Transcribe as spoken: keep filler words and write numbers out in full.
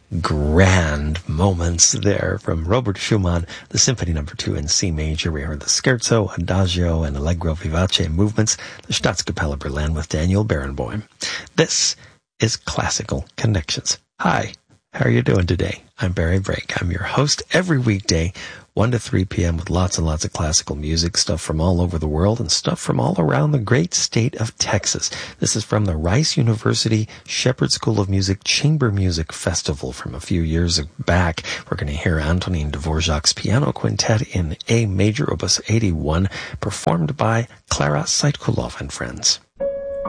grand moments there from Robert Schumann, the Symphony Number Two in C major. We heard the Scherzo, Adagio, and Allegro vivace movements, the Staatskapelle Berlin with Daniel Barenboim. This is Classical Connections. Hi, how are you doing today? I'm Barry Brake. I'm your host every weekday, one to three p.m. with lots and lots of classical music, stuff from all over the world and stuff from all around the great state of Texas. This is from the Rice University Shepherd School of Music Chamber Music Festival from a few years back. We're going to hear Antonin Dvorak's Piano Quintet in A major, opus eighty-one, performed by Clara Saitkulov and friends.